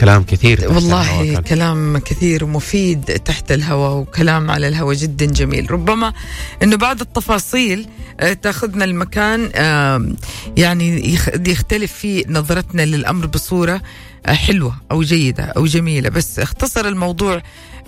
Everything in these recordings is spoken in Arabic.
كلام كثير والله، كلام كثير ومفيد تحت الهواء، وكلام على الهواء جدا جميل. ربما أنه بعض التفاصيل تأخذنا المكان يعني يختلف في نظرتنا للأمر بصورة حلوة أو جيدة أو جميلة، بس اختصر الموضوع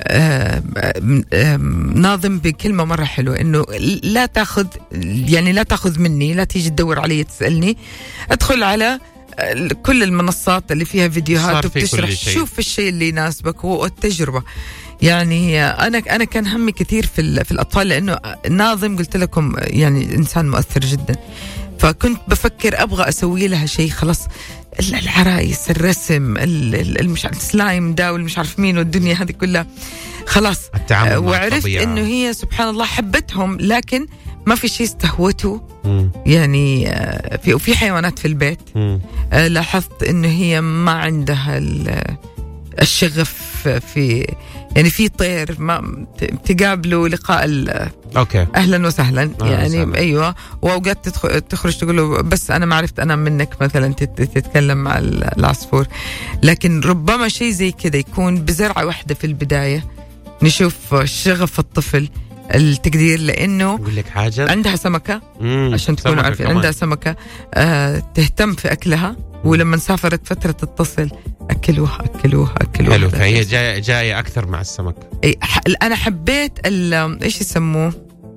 ناظم بكلمة مرة حلوة، إنه لا تأخذ مني، لا تيجي تدور علي تسألني، أدخل على كل المنصات اللي فيها فيديوهات وبتشرح، شوف الشيء اللي يناسبك والتجربة. يعني أنا كان همي كثير في الأطفال، لأنه ناظم قلت لكم يعني إنسان مؤثر جدا، فكنت بفكر أبغى أسوي لها شيء خلاص، العرايس، الرسم، مش عارف السلايم ده والمش عارف مين والدنيا هذه كلها خلاص. وعرفت إنه هي سبحان الله حبتهم، لكن ما في شيء استهوته. يعني في حيوانات في البيت لاحظت إنه هي ما عندها الشغف في، يعني في طير ما تقابله لقاء أوكي أهلا وسهلا يعني أيوة، وأوقات تخرج تقول له بس أنا ما عرفت أنا منك مثلا، تتكلم مع العصفور. لكن ربما شيء زي كده يكون بزرعة واحدة في البداية، نشوف شغف الطفل، التقدير، لأنه أقول لك حاجة، عندها سمكة عشان تكونوا عارفين، عندها سمكة تهتم في أكلها، ولما سافرت فترة تتصل أكلوها. حلو، فهي جاية أكثر مع السمك. أنا حبيت إيش يسموه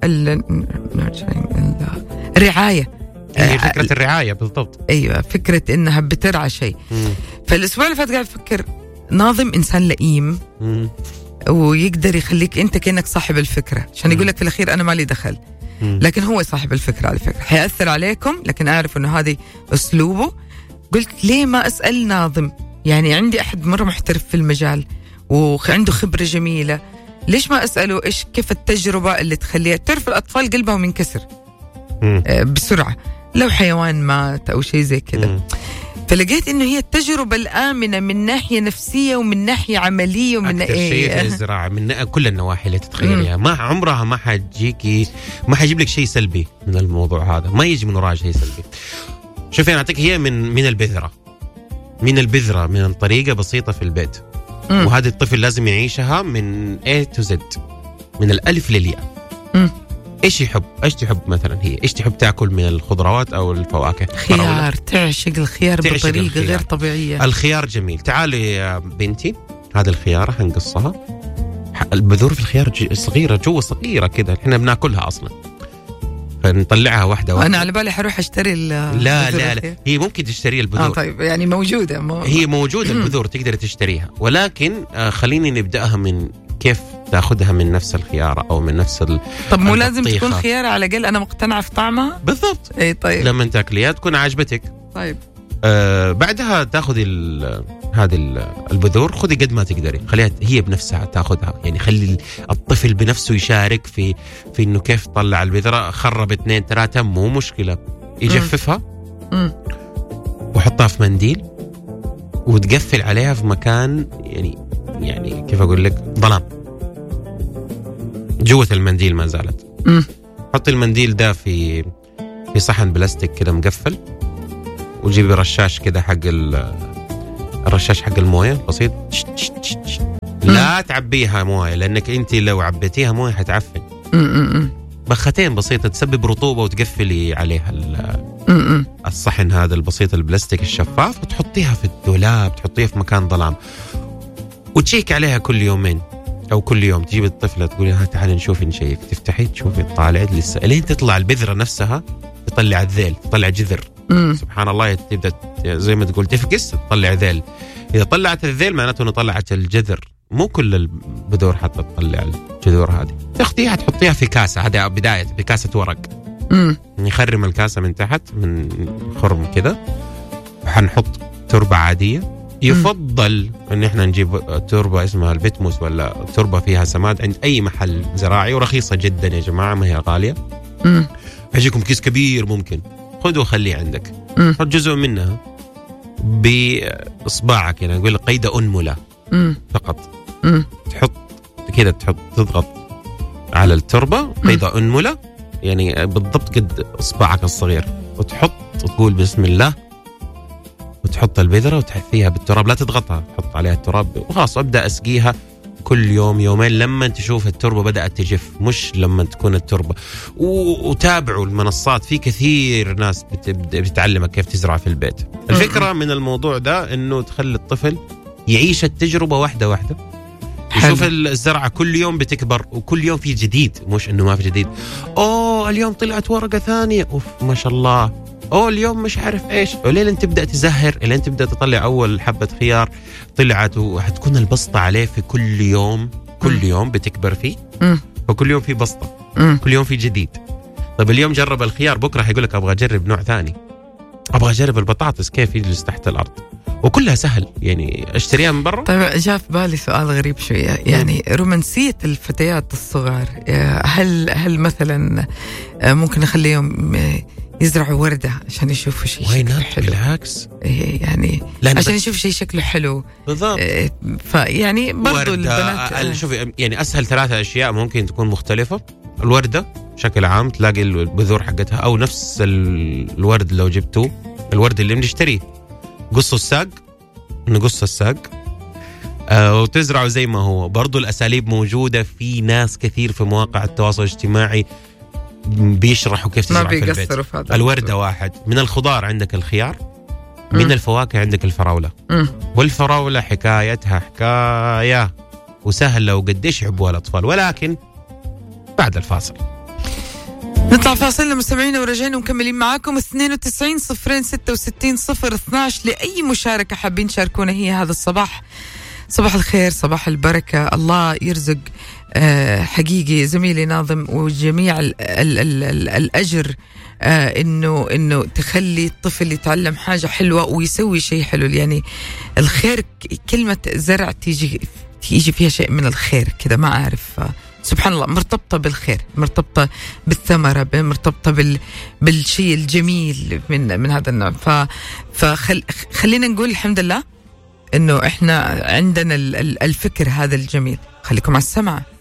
الرعاية، هي فكرة الرعاية بالضبط. أيوة، فكرة إنها بترعى شيء. فالأسبوع اللي فات قاعد أفكر ناظم إنسان لئيم ويقدر يخليك أنت كأنك صاحب الفكرة، عشان يقولك في الأخير أنا مالي دخل، لكن هو صاحب الفكرة على فكرة، حيأثر عليكم، لكن أعرف إنه هذه أسلوبه. قلت ليه ما أسأل ناظم؟ يعني عندي أحد مرة محترف في المجال وعنده خبرة جميلة، ليش ما أسأله كيف التجربة اللي تخليه؟ تعرف الأطفال قلبهم ينكسر بسرعة لو حيوان مات أو شيء زي كده. فلقيت إنه هي التجربة الآمنة من ناحية نفسية ومن ناحية عملية ومن أكثر شيء في الزراعة من كل النواحي اللي تتخيليها. ما عمرها ما حيجيكي، ما حيجيب لك شيء سلبي من الموضوع هذا، ما يجي من وراء شيء سلبي. شوفي أنا أعطيك، هي من البذرة من طريقة بسيطة في البيت، وهذا الطفل لازم يعيشها من A to Z، من الألف للياء. إيش تحب مثلا، هي إيش تحب تأكل من الخضروات أو الفواكه؟ خيار، تعشق الخيار بطريقة غير طبيعية. الخيار جميل. تعالي يا بنتي، هذا الخيارة هنقصها، البذور في الخيار صغيرة جوا، صغيرة كده، إحنا بناكلها أصلا، فنطلعها واحدة. أنا على بالي حروح أشتري لا هي ممكن تشتري البذور. طيب يعني موجودة هي موجودة البذور، تقدر تشتريها، ولكن خليني نبدأها من كيف تأخذها من نفس الخيارة أو من نفس طب مو لازم تكون خيارة على الأقل أنا مقتنعة في طعمها؟ بالضبط. أي طيب، لما تاكليها تكون عاجبتك. طيب بعدها تاخذي هذه البذور، خذي قد ما تقدري، خليها هي بنفسها تاخذها، يعني خلي الطفل بنفسه يشارك في انه كيف طلع البذرة، خرب 2 3 مو مشكلة، يجففها وحطها في منديل وتقفل عليها في مكان يعني كيف اقول لك، ظلام جوة المنديل ما زالت. حطي المنديل ده في صحن بلاستيك كده مقفل، وجيبي رشاش كده حق الرشاش حق المويه بسيط، لا تعبيها مويه، لانك انت لو عبيتيها مويه حتعفن. بختين بسيطه تسبب رطوبه، وتقفلي عليها الصحن هذا البسيط البلاستيك الشفاف، وتحطيها في الدولاب، تحطيها في مكان ظلام، وتشيك عليها كل يومين او كل يوم. تجيبي الطفله تقولي تعالي نشوف نشيك، تفتحي تشوفي طالعت لسه لين تطلع البذره نفسها، تطلع الذيل، تطلع جذر. سبحان الله، تبدأ زي ما تقول تفقس، تطلع ذيل. إذا طلعت الذيل معناته أنه طلعت الجذر. مو كل البذور حتى تطلع الجذور هذه. تاخذيها تحطيها في كاسة، هذا بداية بكاسة ورق. نخرم الكاسة من تحت من خرم كده، وحنحط تربة عادية. يفضل أن احنا نجيب تربة اسمها البتموس، ولا تربة فيها سماد عند أي محل زراعي، ورخيصة جدا يا جماعة، ما هي غالية. هيجيكم كيس كبير ممكن، خذه وخليه عندك. حط جزء منها بإصبعك، يعني نقول قيد أنملة فقط. تحط كده، تضغط على التربة قيد أنملة، يعني بالضبط قد إصبعك الصغير، وتحط وتقول بسم الله، وتحط البذرة وتحفيها بالتراب، لا تضغطها، تحط عليها التراب وخلاص. أبدأ أسقيها كل يوم يومين لما تشوف التربة بدأت تجف، مش لما تكون التربة. وتابعوا المنصات، في كثير ناس بتعلمك كيف تزرع في البيت. الفكرة من الموضوع ده إنه تخلي الطفل يعيش التجربة واحدة واحدة، يشوف الزرعة كل يوم بتكبر وكل يوم في جديد، مش إنه ما في جديد. اليوم طلعت ورقة ثانية، أوف ما شاء الله. اليوم مش عارف ايش، ولين تبدأ تزهر، لين تبدأ تطلع اول حبة خيار طلعت، وحتكون البسطة عليه في كل يوم. كل يوم بتكبر فيه، وكل يوم في بسطة، كل يوم في جديد. طيب اليوم جرب الخيار، بكرة هيقولك ابغى اجرب نوع ثاني، ابغى اجرب البطاطس كيف يجلس تحت الارض، وكلها سهل يعني اشتريها من برا. طيب جاء في بالي سؤال غريب شوية، يعني رومانسية الفتيات الصغار، هل مثلا ممكن نخليهم يزرعوا وردة عشان يشوفوا شيء شكله حلو؟ بالعكس يعني عشان يشوفوا شيء شكله حلو بالضبط. فيعني برضو البنات شوف يعني أسهل 3 أشياء ممكن تكون مختلفة. الوردة بشكل عام تلاقي البذور حقتها، أو نفس الورد لو جبتوه، الورد اللي بنشتريه قصوا الساق، نقص الساق وتزرعه زي ما هو. برضو الأساليب موجودة، في ناس كثير في مواقع التواصل الاجتماعي بيشرحوا كيف تزرع في البيت. الوردة واحد. من الخضار عندك الخيار، من الفواكه عندك الفراولة. والفراولة حكايتها حكاية وسهلة وقديش يحبوها الأطفال، ولكن بعد الفاصل. نطلع فاصلنا مستمعين ورجعين ومكملين معاكم. 92 صفرين 66 صفر 12 لأي مشاركة حابين تشاركونا هي هذا الصباح. صباح الخير، صباح البركة، الله يرزق حقيقي زميلي ناظم وجميع الأجر، إنه تخلي الطفل يتعلم حاجة حلوة ويسوي شيء حلو. يعني الخير، كلمة زرع تيجي فيها شيء من الخير كده، ما أعرف، سبحان الله، مرتبطة بالخير، مرتبطة بالثمرة، مرتبطة بالشيء الجميل من هذا النوع. فخلينا نقول الحمد لله إنه إحنا عندنا الفكر هذا الجميل. خليكم على السمع.